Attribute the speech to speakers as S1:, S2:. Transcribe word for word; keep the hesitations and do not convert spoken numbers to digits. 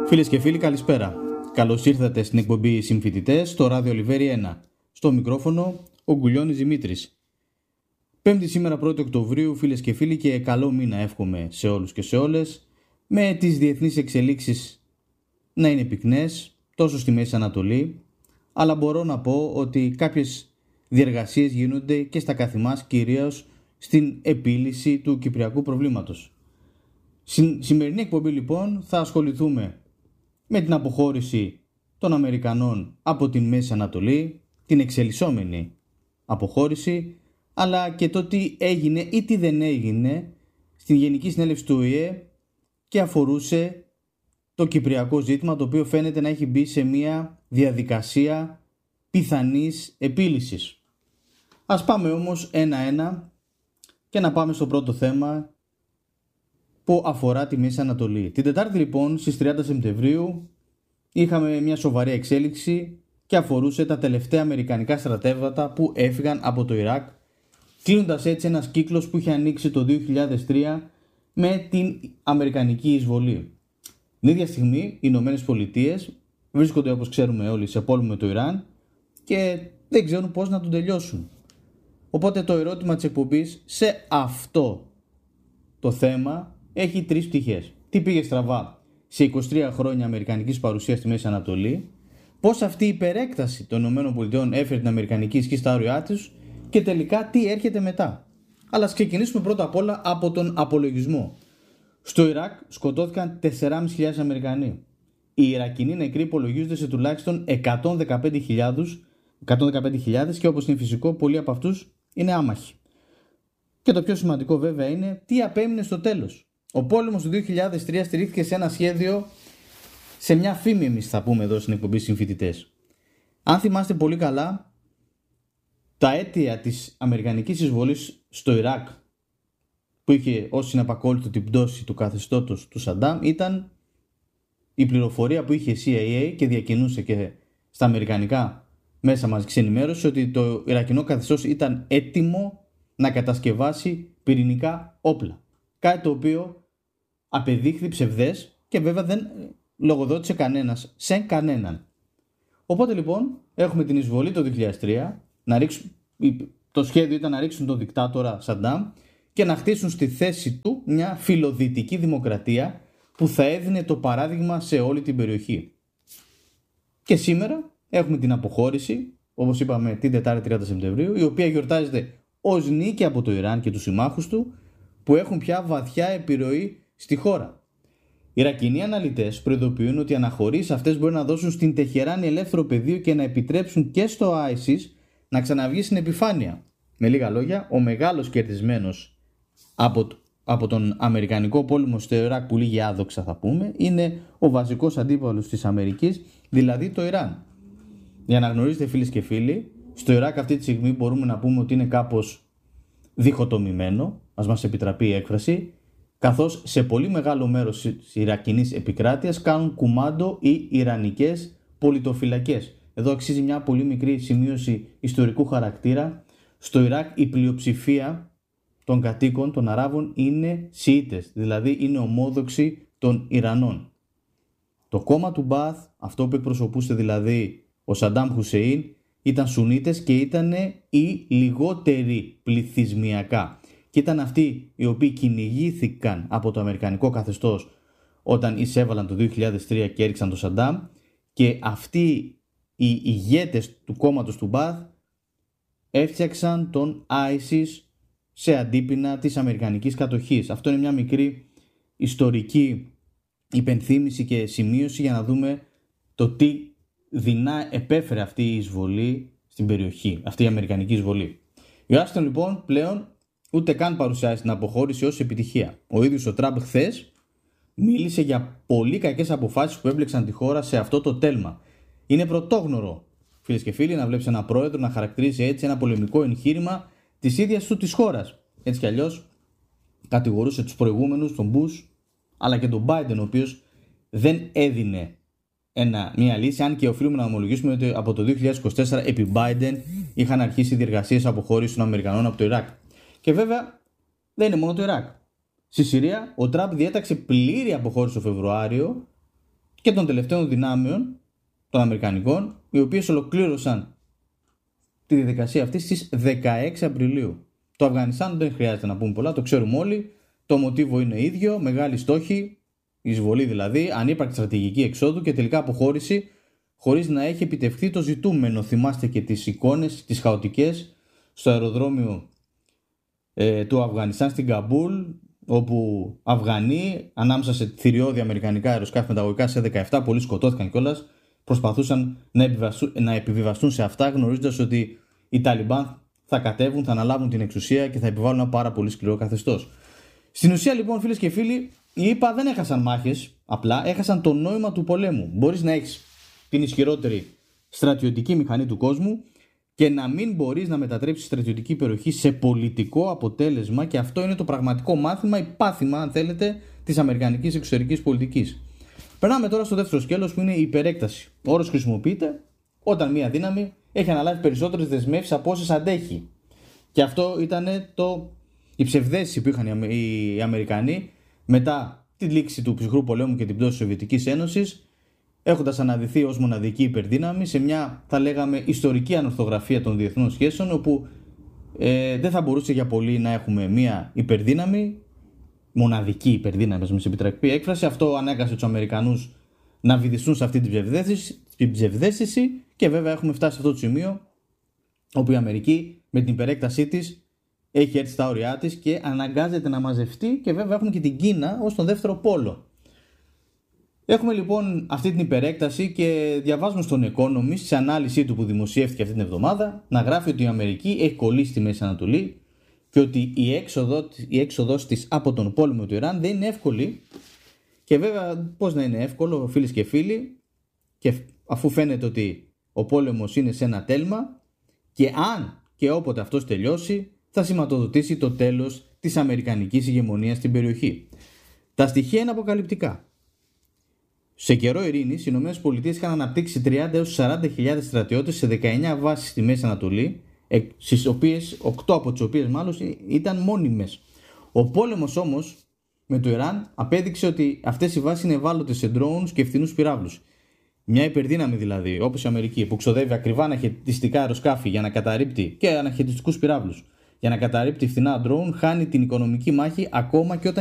S1: Φίλες και φίλοι, καλησπέρα. Καλώς ήρθατε στην εκπομπή Συμφοιτητές στο ράδιο Λιβέρι ένα. Στο μικρόφωνο ο Γκουλιώνης Δημήτρης. Πέμπτη σήμερα πρώτη Οκτωβρίου, φίλες και φίλοι, και καλό μήνα εύχομαι σε όλους και σε όλες, με τις διεθνείς εξελίξεις να είναι πυκνές τόσο στη Μέση Ανατολή, αλλά μπορώ να πω ότι κάποιες διεργασίες γίνονται και στα καθ' μας, κυρίως στην επίλυση του κυπριακού προβλήματος. Στην σημερινή εκπομπή λοιπόν θα ασχοληθούμε με την αποχώρηση των Αμερικανών από την Μέση Ανατολή, την εξελισσόμενη αποχώρηση, αλλά και το τι έγινε ή τι δεν έγινε στην Γενική Συνέλευση του Ο Η Ε και αφορούσε το κυπριακό ζήτημα, το οποίο φαίνεται να έχει μπει σε μια διαδικασία πιθανής επίλυσης. Ας πάμε όμως ένα-ένα και να πάμε στο πρώτο θέμα που αφορά τη Μέση Ανατολή. Την Τετάρτη λοιπόν στις τριάντα Σεπτεμβρίου είχαμε μια σοβαρή εξέλιξη και αφορούσε τα τελευταία αμερικανικά στρατεύματα που έφυγαν από το Ιράκ, κλείνοντας έτσι ένας κύκλος που είχε ανοίξει το δύο χιλιάδες τρία με την αμερικανική εισβολή. Την ίδια στιγμή οι Ηνωμένες Πολιτείες βρίσκονται, όπως ξέρουμε όλοι, σε πόλεμο με το Ιράν και δεν ξέρουν πώς να τον τελειώσουν. Οπότε το ερώτημα της εκπομπής σε αυτό το θέμα έχει τρεις πτυχές. Τι πήγε στραβά σε είκοσι τρία χρόνια αμερικανικής παρουσίας στη Μέση Ανατολή, πώς αυτή η υπερέκταση των ΗΠΑ έφερε την αμερικανική ισχύ στα όρια τους και τελικά τι έρχεται μετά. Αλλά ας ξεκινήσουμε πρώτα απ' όλα από τον απολογισμό. Στο Ιράκ σκοτώθηκαν τέσσερις χιλιάδες πεντακόσιοι Αμερικανοί. Οι Ιρακινοί νεκροί υπολογίζονται σε τουλάχιστον εκατόν δεκαπέντε χιλιάδες και, όπως είναι φυσικό, πολλοί από αυτούς είναι άμαχοι. Και το πιο σημαντικό βέβαια είναι τι απέμεινε στο τέλος. Ο πόλεμος του δύο χιλιάδες τρία στηρίχθηκε σε ένα σχέδιο, σε μια φήμη, εμείς θα πούμε εδώ στην εκπομπή Συμφοιτητές. Αν θυμάστε πολύ καλά, τα αίτια της αμερικανικής εισβολής στο Ιράκ, που είχε ως συναπακόλουθο την πτώση του καθεστώτος του Σαντάμ, ήταν η πληροφορία που είχε η Σι Άι Έι και διακινούσε και στα αμερικανικά μέσα μαζικής ενημέρωσης ότι το Ιρακινό καθεστώς ήταν έτοιμο να κατασκευάσει πυρηνικά όπλα. Κάτι το οποίο απεδείχθη ψευδές και βέβαια δεν λογοδότησε κανένας σε κανέναν. Οπότε λοιπόν έχουμε την εισβολή το δύο χιλιάδες τρία, να ρίξουν, το σχέδιο ήταν να ρίξουν τον δικτάτορα Σαντάμ και να χτίσουν στη θέση του μια φιλοδυτική δημοκρατία που θα έδινε το παράδειγμα σε όλη την περιοχή. Και σήμερα έχουμε την αποχώρηση, όπως είπαμε, την Τετάρτη τριάντα Σεπτεμβρίου, η οποία γιορτάζεται ως νίκη από το Ιράν και τους συμμάχους του, που έχουν πια βαθιά επιρροή στη χώρα. Οι Ιρακινοί αναλυτές προειδοποιούν ότι οι αναχωρήσεις αυτές μπορεί να δώσουν στην Τεχεράνη ελεύθερο πεδίο και να επιτρέψουν και στο άισις να ξαναβγεί στην επιφάνεια. Με λίγα λόγια, ο μεγάλος κερδισμένος από, από τον Αμερικανικό πόλεμο στο Ιράκ, που λίγη άδοξα θα πούμε, είναι ο βασικός αντίπαλος της Αμερικής, δηλαδή το Ιράν. Για να γνωρίζετε, φίλες και φίλοι, στο Ιράκ αυτή τη στιγμή μπορούμε να πούμε ότι είναι κάπως διχοτομημένο, ας μας επιτραπεί η έκφραση, καθώς σε πολύ μεγάλο μέρος της Ιρακινής επικράτειας κάνουν κουμάντο οι Ιρανικές πολιτοφυλακές. Εδώ αξίζει μια πολύ μικρή σημείωση ιστορικού χαρακτήρα. Στο Ιράκ η πλειοψηφία των κατοίκων, των Αράβων, είναι Σιήτες, δηλαδή είναι ομόδοξοι των Ιρανών. Το κόμμα του Μπαθ, αυτό που εκπροσωπούσε δηλαδή ο Σαντάμ Χουσέιν, ήταν Σουνίτες και ήταν οι λιγότεροι πληθυσμιακά. Και ήταν αυτοί οι οποίοι κυνηγήθηκαν από το αμερικανικό καθεστώς όταν εισέβαλαν το δύο χιλιάδες τρία και έριξαν το Σαντάμ, και αυτοί οι ηγέτες του κόμματος του Μπαθ έφτιαξαν τον άισις σε αντίπεινα της αμερικανικής κατοχής. Αυτό είναι μια μικρή ιστορική υπενθύμηση και σημείωση για να δούμε το τι δεινά επέφερε αυτή η εισβολή στην περιοχή, αυτή η αμερικανική εισβολή. Η Ουάσιγκτον λοιπόν πλέον ούτε καν παρουσιάζει την αποχώρηση ως επιτυχία. Ο ίδιος ο Τραμπ χθες μίλησε για πολύ κακές αποφάσεις που έμπλεξαν τη χώρα σε αυτό το τέλμα. Είναι πρωτόγνωρο, φίλες και φίλοι, να βλέπεις ένα πρόεδρο να χαρακτηρίζει έτσι ένα πολεμικό εγχείρημα της ίδιας του της χώρας. Έτσι κι αλλιώς κατηγορούσε τους προηγούμενους, τον Μπούς αλλά και τον Μπάιντεν, ο οποίος δεν έδινε ένα, μια λύση, αν και οφείλουμε να ομολογήσουμε ότι από το δύο χιλιάδες είκοσι τέσσερα επί Biden είχαν αρχίσει διεργασίες αποχώρησης των Αμερικανών από το Ιράκ. Και βέβαια δεν είναι μόνο το Ιράκ. Στη Συρία ο Τραμπ διέταξε πλήρη αποχώρηση το Φεβρουάριο και των τελευταίων δυνάμεων των Αμερικανικών, οι οποίες ολοκλήρωσαν τη διαδικασία αυτή στις δεκαέξι Απριλίου. Το Αφγανιστάν δεν χρειάζεται να πούμε πολλά, το ξέρουμε όλοι. Το μοτίβο είναι ίδιο, μεγάλη στόχη, εισβολή δηλαδή, ανύπαρκτη στρατηγική εξόδου και τελικά αποχώρηση χωρίς να έχει επιτευχθεί το ζητούμενο. Θυμάστε και τις εικόνες, τις χαοτικές, στο αεροδρόμιο ε, του Αφγανιστάν στην Καμπούλ, όπου Αφγανοί ανάμεσα σε θηριώδη αμερικανικά αεροσκάφη μεταγωγικά σε δεκαεπτά, πολλοί σκοτώθηκαν κιόλας, προσπαθούσαν να, να επιβιβαστούν σε αυτά, γνωρίζοντας ότι οι Ταλιμπάν θα κατέβουν, θα αναλάβουν την εξουσία και θα επιβάλλουν ένα πάρα πολύ σκληρό καθεστώς. Στην ουσία λοιπόν, φίλες και φίλοι, οι ΗΠΑ δεν έχασαν μάχες, απλά έχασαν το νόημα του πολέμου. Μπορείς να έχεις την ισχυρότερη στρατιωτική μηχανή του κόσμου και να μην μπορείς να μετατρέψεις στρατιωτική περιοχή σε πολιτικό αποτέλεσμα, και αυτό είναι το πραγματικό μάθημα ή πάθημα, αν θέλετε, της αμερικανικής εξωτερικής πολιτικής. Περνάμε τώρα στο δεύτερο σκέλος, που είναι η υπερέκταση. Ο όρος χρησιμοποιείται όταν μια δύναμη έχει αναλάβει περισσότερες δεσμεύσεις από όσες αντέχει. Και αυτό ήταν το, η ψευδαίσθηση που είχαν οι Αμερικανοί μετά τη λήξη του ψυχρού πολέμου και την πτώση της Σοβιετικής Ένωσης, έχοντας αναδυθεί ως μοναδική υπερδύναμη σε μια, θα λέγαμε, ιστορική ανορθογραφία των διεθνών σχέσεων, όπου ε, δεν θα μπορούσε για πολύ να έχουμε μια υπερδύναμη, μοναδική υπερδύναμη, με επιτραπεί έκφραση. Αυτό ανάγκασε τους Αμερικανούς να βυθιστούν σε αυτή την ψευδαίσθηση, και βέβαια έχουμε φτάσει σε αυτό το σημείο όπου η Αμερική με την υπερέκτασή της έχει έρθει στα όρια της και αναγκάζεται να μαζευτεί, και βέβαια έχουμε και την Κίνα ως τον δεύτερο πόλο. Έχουμε λοιπόν αυτή την υπερέκταση και διαβάζουμε στον Economist, σε ανάλυση του που δημοσιεύτηκε αυτή την εβδομάδα, να γράφει ότι η Αμερική έχει κολλήσει στη Μέση Ανατολή και ότι η, έξοδο, η έξοδος της από τον πόλεμο του Ιράν δεν είναι εύκολη. Και βέβαια πώς να είναι εύκολο, φίλες και φίλοι, και αφού φαίνεται ότι ο πόλεμος είναι σε ένα τέλμα, και αν και όποτε αυτός τελειώσει θα σηματοδοτήσει το τέλος της αμερικανικής ηγεμονίας στην περιοχή. Τα στοιχεία είναι αποκαλυπτικά. Σε καιρό ειρήνης, οι ΗΠΑ είχαν αναπτύξει τριάντα έως σαράντα χιλιάδες στρατιώτες σε δεκαεννιά βάσεις στη Μέση Ανατολή, στις οποίες, οκτώ από τις οποίες μάλλον ήταν μόνιμες. Ο πόλεμος όμως με το Ιράν απέδειξε ότι αυτές οι βάσεις είναι ευάλωτες σε drones και φθηνούς πυράβλους. Μια υπερδύναμη δηλαδή, όπως η Αμερική, που ξοδεύει ακριβά αναχαιτιστικά αεροσκάφη για να καταρρίπτει και αναχαιτιστικούς πυράβλους για να καταρρίπτει φθηνά drone, χάνει την οικονομική μάχη ακόμα και όταν